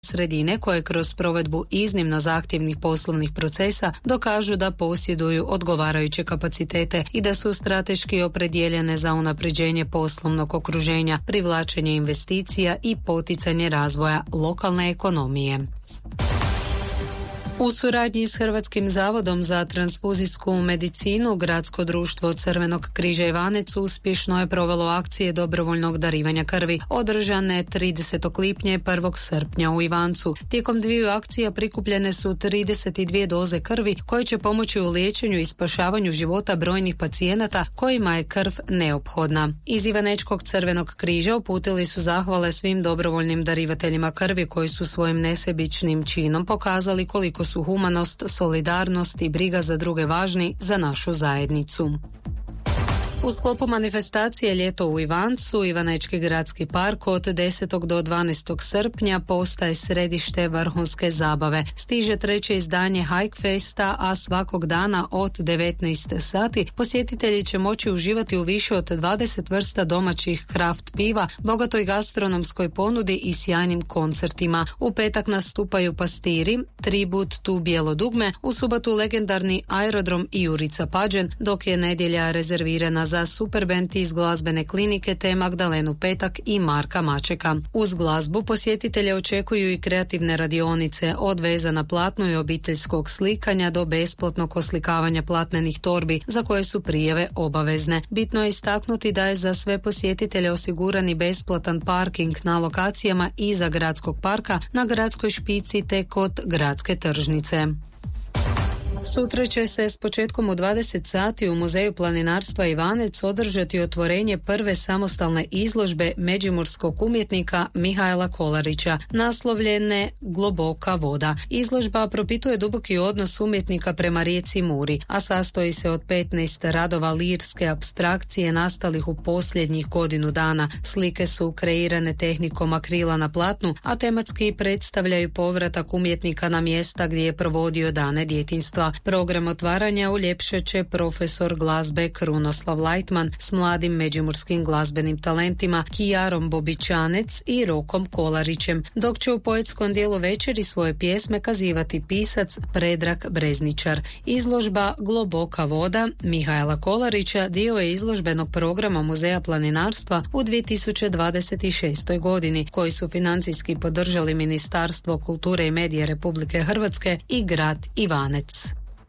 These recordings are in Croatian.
sredine koje kroz provedbu iznimno zahtjevnih poslovnih procesa dokažu da posjeduju odgovarajuće kapacitete i da su strateški opredjeljene za unapređenje poslovnog okruženja, privlačenje investicija i poticanje razvoja lokalne ekonomije. U suradnji s Hrvatskim zavodom za transfuzijsku medicinu, Gradsko društvo Crvenog križa Ivanec uspješno je provelo akcije dobrovoljnog darivanja krvi, održane 30. lipnja i 1. srpnja u Ivancu. Tijekom dviju akcija prikupljene su 32 doze krvi koje će pomoći u liječenju i spašavanju života brojnih pacijenata kojima je krv neophodna. Iz Ivanečkog Crvenog križa uputili su zahvale svim dobrovoljnim darivateljima krvi koji su svojim nesebičnim činom pokazali koliko su humanost, solidarnost i briga za druge važni za našu zajednicu. U sklopu manifestacije Ljeto u Ivancu, Ivanečki gradski park od 10. do 12. srpnja postaje središte vrhunske zabave. Stiže treće izdanje Hike Festa, a svakog dana od 19 sati posjetitelji će moći uživati u više od 20 vrsta domaćih kraft piva, bogatoj gastronomskoj ponudi i sjajnim koncertima. U petak nastupaju Pastiri, Tribut tu Bijelo dugme, u subotu legendarni Aerodrom i Jurica Pađen, dok je nedjelja rezervirana za Superband iz glazbene klinike te Magdalenu Petak i Marka Mačeka. Uz glazbu posjetitelje očekuju i kreativne radionice od veza na platnu i obiteljskog slikanja do besplatnog oslikavanja platnenih torbi za koje su prijave obavezne. Bitno je istaknuti da je za sve posjetitelje osigurani besplatan parking na lokacijama iza gradskog parka, na gradskoj špici te kod gradske tržnice. Sutra će se s početkom u 20 sati u Muzeju planinarstva Ivanec održati otvorenje prve samostalne izložbe međimurskog umjetnika Mihajla Kolarića, naslovljene Globoka voda. Izložba propituje duboki odnos umjetnika prema rijeci Muri, a sastoji se od 15 radova lirske apstrakcije nastalih u posljednjih godinu dana. Slike su kreirane tehnikom akrila na platnu, a tematski predstavljaju povratak umjetnika na mjesta gdje je provodio dane djetinjstva. Program otvaranja uljepšat će profesor glazbe Krunoslav Lajtman s mladim međimurskim glazbenim talentima Kijarom Bobičanec i Rokom Kolarićem, dok će u poetskom dijelu večeri svoje pjesme kazivati pisac Predrag Brezničar. Izložba Globoka voda Mihajla Kolarića dio je izložbenog programa Muzeja planinarstva u 2026. godini, koji su financijski podržali Ministarstvo kulture i medija Republike Hrvatske i grad Ivanec.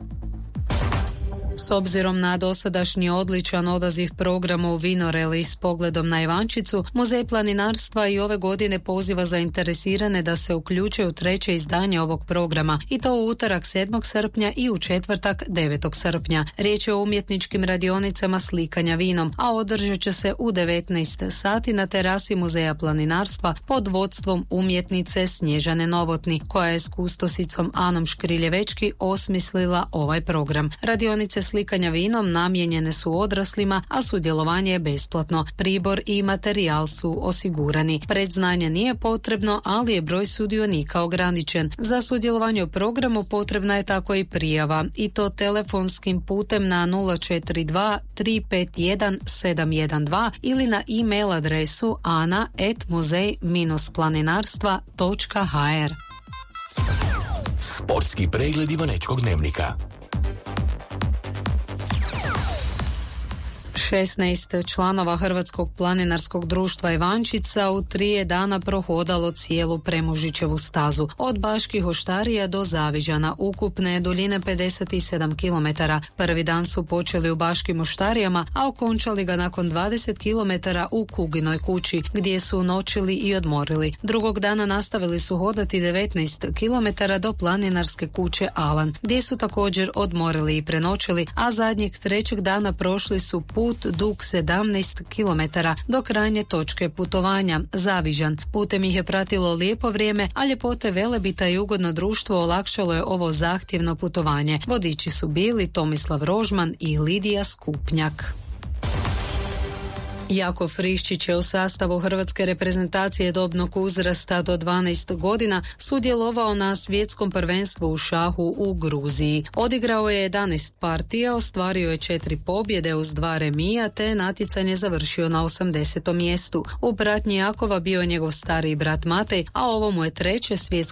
S obzirom na dosadašnji odličan odaziv programu Vinoreli s pogledom na Ivančicu, Muzej planinarstva i ove godine poziva zainteresirane da se uključe u treće izdanje ovog programa, i to u utorak 7. srpnja i u četvrtak 9. srpnja. Riječ je o umjetničkim radionicama slikanja vinom, a održat će se u 19 sati na terasi Muzeja planinarstva pod vodstvom umjetnice Snježane Novotni, koja je s kustosicom Anom Škriljevečki osmislila ovaj program. Radionice slikanja vinom namijenjene su odraslima, a sudjelovanje je besplatno. Pribor i materijal su osigurani. Predznanje nije potrebno, ali je broj sudionika ograničen. Za sudjelovanje u programu potrebna je tako i prijava, i to telefonskim putem na 042 351 712 ili na e-mail adresu ana@muzej-planinarstva.hr. Sportski pregled Ivanečkog dnevnika. 16 članova Hrvatskog planinarskog društva Ivančica u 3 dana prohodalo cijelu Premužićevu stazu. Od Baških Oštarija do Zavižana, ukupne duljine 57 km. Prvi dan su počeli u Baškim Oštarijama, a okončali ga nakon 20 km u Kuginoj kući, gdje su noćili i odmorili. Drugog dana nastavili su hodati 19 km do planinarske kuće Alan, gdje su također odmorili i prenoćili, a zadnjeg trećeg dana prošli su put dug 17 km do krajnje točke putovanja, Zavižan. Putem ih je pratilo lijepo vrijeme, a ljepote Velebita i ugodno društvo olakšalo je ovo zahtjevno putovanje. Vodiči su bili Tomislav Rožman i Lidija Skupnjak. Jakov Friščić je u sastavu hrvatske reprezentacije dobnog uzrasta do 12 godina sudjelovao na svjetskom prvenstvu u šahu u Gruziji. Odigrao je 11 partija, ostvario je 4 pobjede uz 2 remija te natjecanje završio na 80. mjestu. U pratnji Jakova bio je njegov stariji brat Matej, a ovo mu je 3. svjetsko